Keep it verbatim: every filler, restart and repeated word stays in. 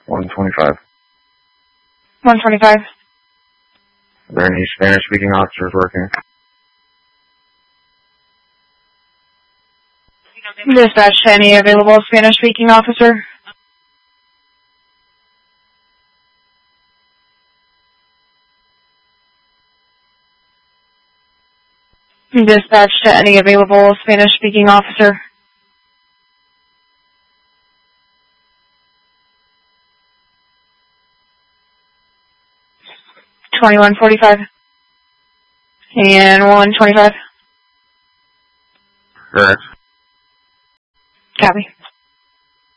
one twenty-five. one twenty-five. Are there any Spanish-speaking officers working? Dispatch to any available Spanish-speaking officer. Dispatch to any available Spanish-speaking officer. twenty-one forty-five. And one twenty-five. Correct. Copy.